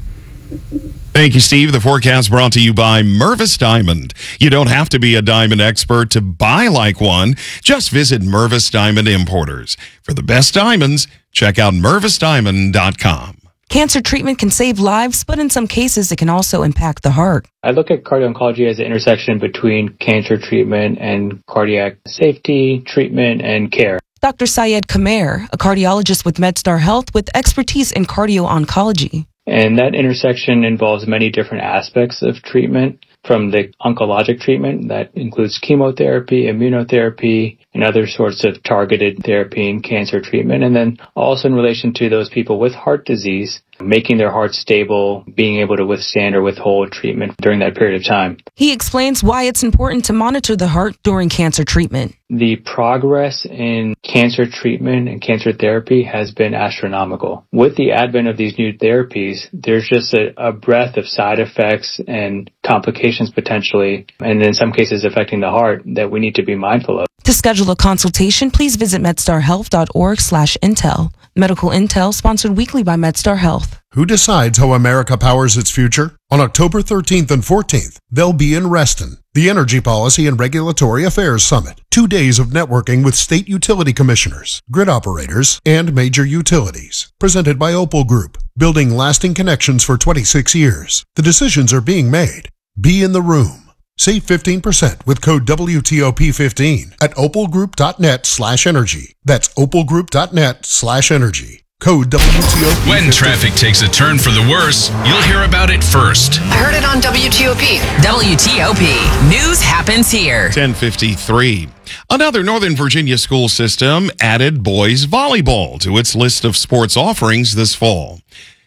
Thank you, Steve. The forecast brought to you by Mervis Diamond. You don't have to be a diamond expert to buy like one. Just visit Mervis Diamond Importers. For the best diamonds, check out MervisDiamond.com. Cancer treatment can save lives, but in some cases, it can also impact the heart. I look at cardio-oncology as the intersection between cancer treatment and cardiac safety, treatment, and care. Dr. Syed Kamer, a cardiologist with MedStar Health with expertise in cardio-oncology. And that intersection involves many different aspects of treatment, from the oncologic treatment that includes chemotherapy, immunotherapy, and other sorts of targeted therapy and cancer treatment. And then also in relation to those people with heart disease, making their heart stable, being able to withstand or withhold treatment during that period of time. He explains why it's important to monitor the heart during cancer treatment. The progress in cancer treatment and cancer therapy has been astronomical. With the advent of these new therapies, there's just a breadth of side effects and complications potentially, and in some cases affecting the heart, that we need to be mindful of. To schedule a consultation, please visit medstarhealth.org/intel. Medical Intel, sponsored weekly by MedStar Health. Who decides how America powers its future? On October 13th and 14th, they'll be in Reston, the Energy Policy and Regulatory Affairs Summit. 2 days of networking with state utility commissioners, grid operators, and major utilities. Presented by Opal Group, building lasting connections for 26 years. The decisions are being made. Be in the room. Save 15% with code WTOP15 at opalgroup.net/energy. That's opalgroup.net/energy. Code WTOP15. When traffic takes a turn for the worse, you'll hear about it first. I heard it on WTOP. WTOP. News happens here. 10:53. Another Northern Virginia school system added boys volleyball to its list of sports offerings this fall.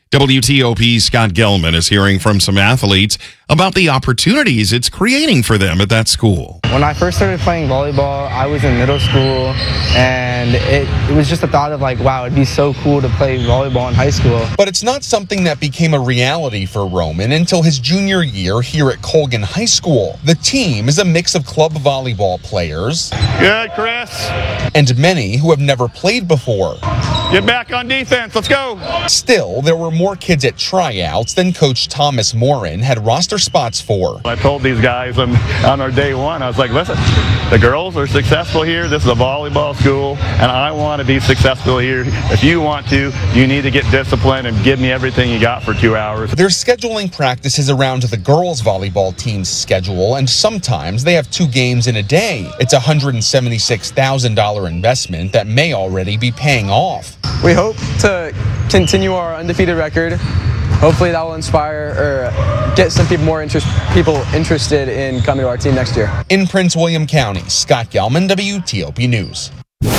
WTOP's Scott Gelman is hearing from some athletes about the opportunities it's creating for them at that school. When I first started playing volleyball, I was in middle school, and it was just a thought of like, wow, it'd be so cool to play volleyball in high school. But it's not something that became a reality for Roman until his junior year here at Colgan High School. The team is a mix of club volleyball players. Good, Chris. And many who have never played before. Get back on defense. Let's go. Still, there were more kids at tryouts than Coach Thomas Morin had roster spots for. I told these guys on our day one, I was like, listen, the girls are successful here. This is a volleyball school, and I want to be successful here. If you want to, you need to get disciplined and give me everything you got for 2 hours. They're scheduling practices around the girls' volleyball team's schedule, and sometimes they have 2 games in a day. It's a $176,000 investment that may already be paying off. We hope to continue our undefeated record. Hopefully that will inspire or get some people interested in coming to our team next year. In Prince William County, Scott Gelman, WTOP News.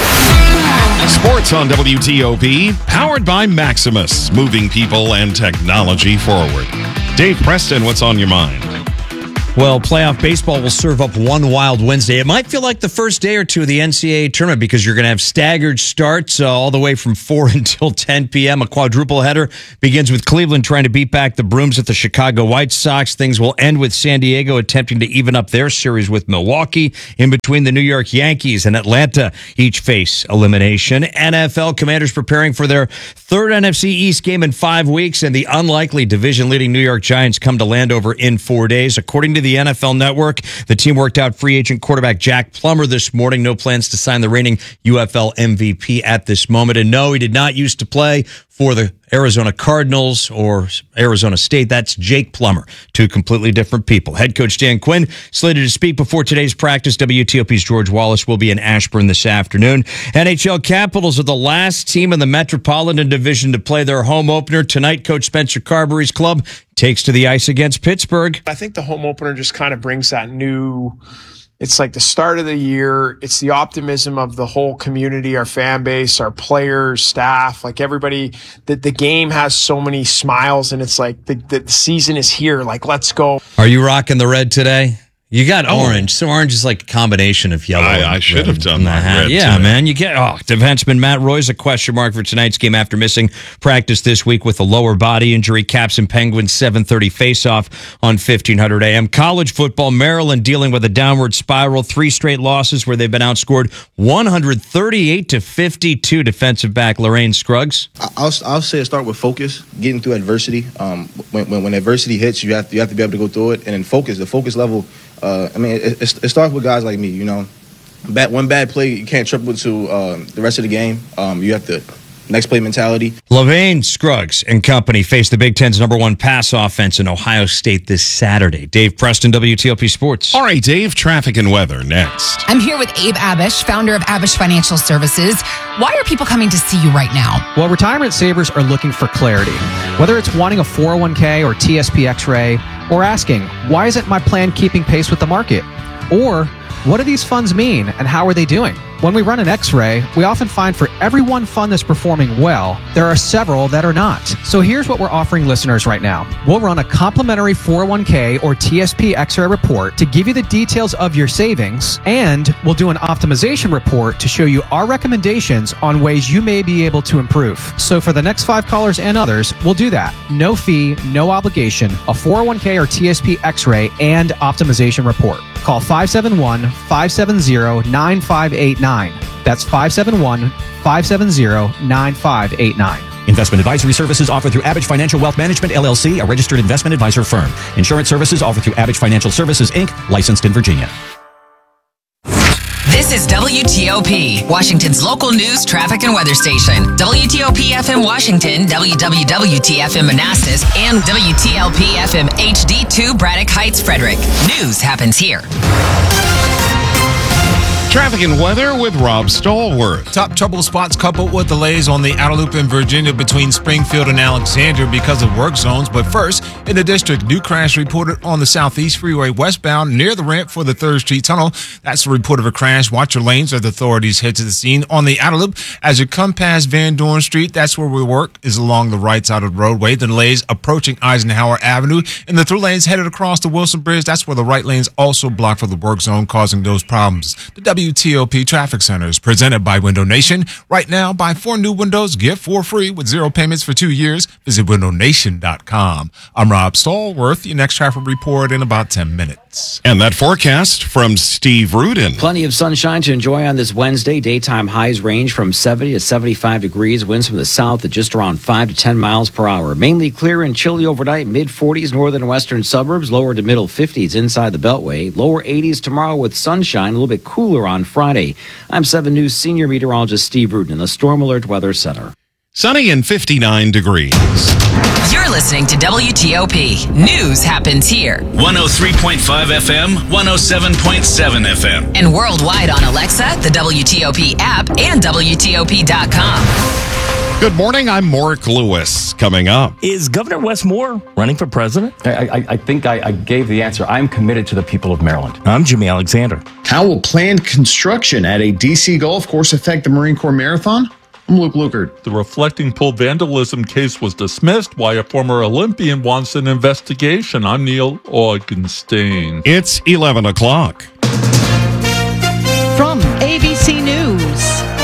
Sports on WTOP, powered by Maximus, moving people and technology forward. Dave Preston, what's on your mind? Well, playoff baseball will serve up one wild Wednesday. It might feel like the first day or two of the NCAA tournament because you're going to have staggered starts all the way from 4 until 10 p.m. A quadruple header begins with Cleveland trying to beat back the Brooms at the Chicago White Sox. Things will end with San Diego attempting to even up their series with Milwaukee. In between, the New York Yankees and Atlanta each face elimination. NFL Commanders preparing for their third NFC East game in 5 weeks, and the unlikely division-leading New York Giants come to Landover in 4 days. According to the NFL Network, the team worked out free agent quarterback Jack Plummer this morning. No plans to sign the reigning UFL MVP at this moment. And no, he did not used to play for the Arizona Cardinals or Arizona State. That's Jake Plummer. 2 completely different people. Head coach Dan Quinn slated to speak before today's practice. WTOP's George Wallace will be in Ashburn this afternoon. NHL Capitals are the last team in the Metropolitan Division to play their home opener. Tonight, Coach Spencer Carberry's club takes to the ice against Pittsburgh. I think the home opener just kind of brings that new... It's like the start of the year. It's the optimism of the whole community, our fan base, our players, staff, like everybody. The game has so many smiles, and it's like the season is here. Like, let's go. Are you rocking the red today? You got orange. So orange is like a combination of yellow. I should have done that. Red yeah, today. man. You get defenseman Matt Roy's a question mark for tonight's game after missing practice this week with a lower body injury. Caps and Penguins 7:30 face-off on 1500 AM. College football, Maryland dealing with a downward spiral. 3 straight losses where they've been outscored 138-52. Defensive back Lorraine Scruggs. I'll say start with focus, getting through adversity. When adversity hits, you have to be able to go through it, and then focus. The focus level. It starts with guys like me, you know. One bad play, you can't triple to the rest of the game. You have to next play mentality. Lorraine Scruggs and company face the Big Ten's #1 pass offense in Ohio State this Saturday. Dave Preston, WTOP Sports. All right, Dave, traffic and weather next. I'm here with Abe Abish, founder of Abish Financial Services. Why are people coming to see you right now? Well, retirement savers are looking for clarity. Whether it's wanting a 401k or TSP X-ray, or asking, why isn't my plan keeping pace with the market? Or, what do these funds mean and how are they doing? When we run an X-ray, we often find for every one fund that's performing well, there are several that are not. So here's what we're offering listeners right now. We'll run a complimentary 401k or TSP X-ray report to give you the details of your savings, and we'll do an optimization report to show you our recommendations on ways you may be able to improve. So for the next 5 callers and others, we'll do that. No fee, no obligation, a 401k or TSP X-ray and optimization report. Call 571-570-9589. That's 571-570-9589. Investment advisory services offered through Abish Financial Wealth Management, LLC, a registered investment advisor firm. Insurance services offered through Abish Financial Services, Inc., licensed in Virginia. This is WTOP, Washington's local news, traffic, and weather station. WTOP FM Washington, WWWT FM Manassas, and WTLP FM HD2 Braddock Heights, Frederick. News happens here. Traffic and weather with Rob Stallworth. Top trouble spots coupled with delays on the outer loop in Virginia between Springfield and Alexandria because of work zones. But first, in the district, new crash reported on the Southeast Freeway westbound near the ramp for the 3rd Street Tunnel. That's the report of a crash. Watch your lanes as the authorities head to the scene. On the outer loop, as you come past Van Dorn Street, that's where we work, is along the right side of the roadway. The delays approaching Eisenhower Avenue. In the through lanes headed across the Wilson Bridge, that's where the right lane's also blocked for the work zone, causing those problems. The WTOP Traffic Center is presented by Window Nation. Right now, buy 4 new windows, get 4 free with 0 payments for 2 years. Visit windownation.com. I'm Rob Stallworth. Your next traffic report in about 10 minutes. And that forecast from Steve Rudin. Plenty of sunshine to enjoy on this Wednesday. Daytime highs range from 70 to 75 degrees. Winds from the south at just around 5 to 10 miles per hour. Mainly clear and chilly overnight. Mid-40s northern and western suburbs. Lower to middle 50s inside the Beltway. Lower 80s tomorrow with sunshine. A little bit cooler on Friday. I'm 7 News senior meteorologist Steve Rudin in the Storm Alert Weather Center. Sunny and 59 degrees. You're listening to WTOP. News happens here. 103.5 FM, 107.7 FM. And worldwide on Alexa, the WTOP app, and WTOP.com. Good morning. I'm Mark Lewis. Coming up. Is Governor Wes Moore running for president? I think I gave the answer. I'm committed to the people of Maryland. I'm Jimmy Alexander. How will planned construction at a D.C. golf course affect the Marine Corps Marathon? I'm Luke Lukert. The reflecting pool vandalism case was dismissed. Why a former Olympian wants an investigation. I'm Neil Augenstein. It's 11 o'clock. From ABC News,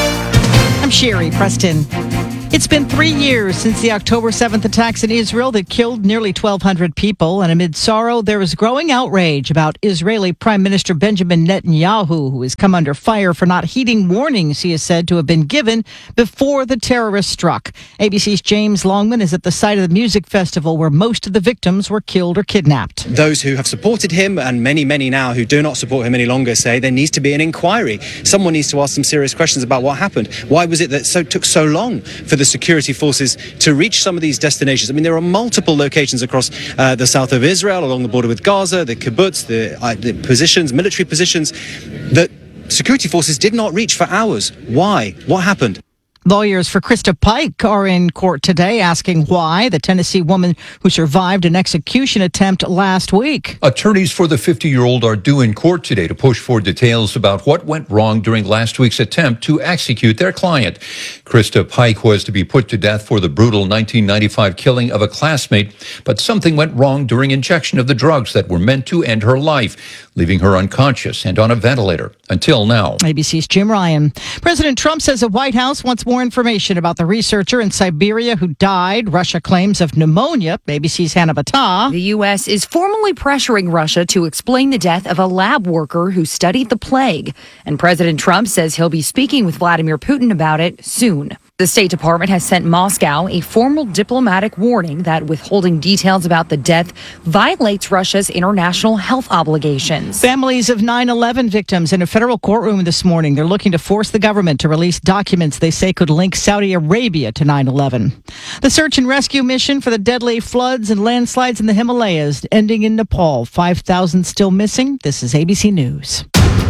I'm Sherry Preston. It's been 3 years since the October 7th attacks in Israel that killed nearly 1,200 people. And amid sorrow, there is growing outrage about Israeli Prime Minister Benjamin Netanyahu, who has come under fire for not heeding warnings he is said to have been given before the terrorists struck. ABC's James Longman is at the site of the music festival where most of the victims were killed or kidnapped. Those who have supported him, and many now who do not support him any longer, say there needs to be an inquiry. Someone needs to ask some serious questions about what happened. Why was it that took so long for the security forces to reach some of these destinations? I mean, there are multiple locations across the south of Israel, along the border with Gaza, the kibbutz, the positions, military positions, that security forces did not reach for hours. Why? What happened? Lawyers for Krista Pike are in court today asking why, the Tennessee woman who survived an execution attempt last week. Attorneys for the 50-year-old are due in court today to push for details about what went wrong during last week's attempt to execute their client. Krista Pike was to be put to death for the brutal 1995 killing of a classmate, but something went wrong during injection of the drugs that were meant to end her life, leaving her unconscious and on a ventilator until now. ABC's Jim Ryan. President Trump says the White House wants more information about the researcher in Siberia who died. Russia claims of pneumonia. ABC's Hannah Battah. The U.S. is formally pressuring Russia to explain the death of a lab worker who studied the plague. And President Trump says he'll be speaking with Vladimir Putin about it soon. The State Department has sent Moscow a formal diplomatic warning that withholding details about the death violates Russia's international health obligations. Families of 9/11 victims in a federal courtroom this morning. They're looking to force the government to release documents they say could link Saudi Arabia to 9/11. The search and rescue mission for the deadly floods and landslides in the Himalayas ending in Nepal. 5,000 still missing. This is ABC News.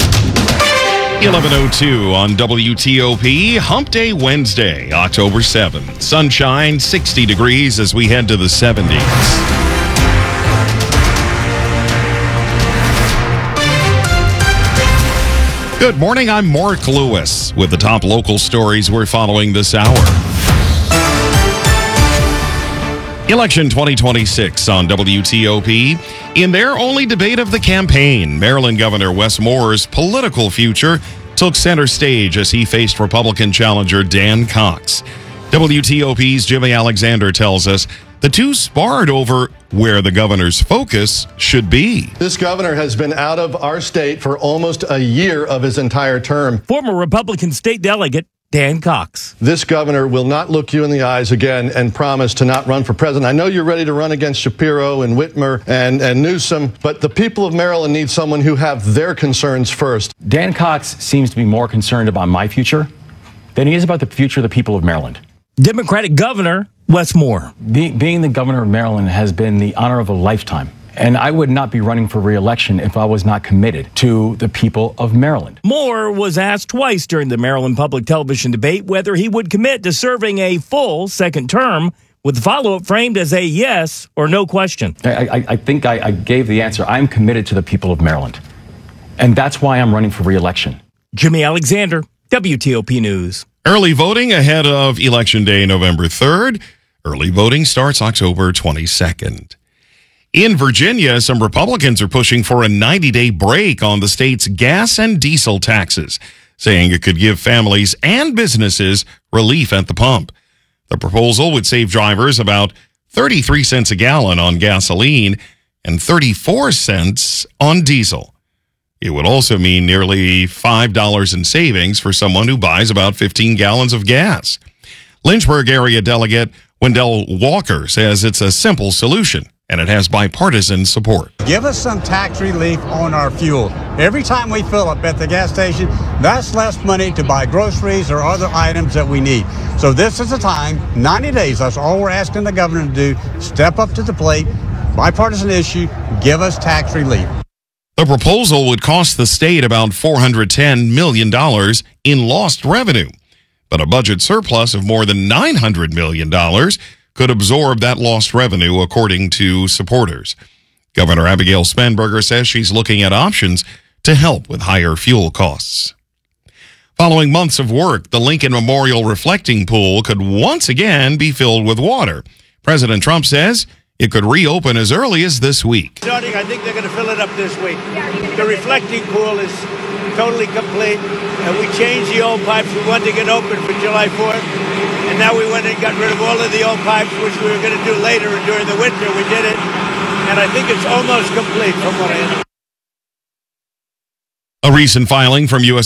11:02 on WTOP, Hump Day Wednesday, October 7th. Sunshine, 60 degrees as we head to the 70s. Good morning, I'm Mark Lewis with the top local stories we're following this hour. Election 2026 on WTOP. In their only debate of the campaign, Maryland Governor Wes Moore's political future took center stage as he faced Republican challenger Dan Cox. WTOP's Jimmy Alexander tells us the two sparred over where the governor's focus should be. This governor has been out of our state for almost a year of his entire term. Former Republican state delegate Dan Cox. This governor will not look you in the eyes again and promise to not run for president. I know you're ready to run against Shapiro and Whitmer and Newsom, but the people of Maryland need someone who have their concerns first. Dan Cox seems to be more concerned about my future than he is about the future of the people of Maryland. Democratic Governor Wes Moore. Being the governor of Maryland has been the honor of a lifetime. And I would not be running for re-election if I was not committed to the people of Maryland. Moore was asked twice during the Maryland public television debate whether he would commit to serving a full second term, with the follow-up framed as a yes or no question. I think I gave the answer. I'm committed to the people of Maryland. And that's why I'm running for re-election. Jimmy Alexander, WTOP News. Early voting ahead of Election Day, November 3rd. Early voting starts October 22nd. In Virginia, some Republicans are pushing for a 90-day break on the state's gas and diesel taxes, saying it could give families and businesses relief at the pump. The proposal would save drivers about 33 cents a gallon on gasoline and 34 cents on diesel. It would also mean nearly $5 in savings for someone who buys about 15 gallons of gas. Lynchburg area delegate Wendell Walker says it's a simple solution, and it has bipartisan support. Give us some tax relief on our fuel. Every time we fill up at the gas station, that's less money to buy groceries or other items that we need. So this is the time, 90 days, that's all we're asking the governor to do. Step up to the plate, bipartisan issue, give us tax relief. The proposal would cost the state about $410 million in lost revenue, but a budget surplus of more than $900 million could absorb that lost revenue, according to supporters. Governor Abigail Spanberger says she's looking at options to help with higher fuel costs. Following months of work, the Lincoln Memorial Reflecting Pool could once again be filled with water. President Trump says it could reopen as early as this week. Starting, I think they're going to fill it up this week. The reflecting pool is totally complete. And we changed the old pipes. We wanted to get open for July 4th. And now we went and got rid of all of the old pipes, which we were going to do later. And during the winter, we did it. And I think it's almost complete from what I understand. A recent filing from U.S.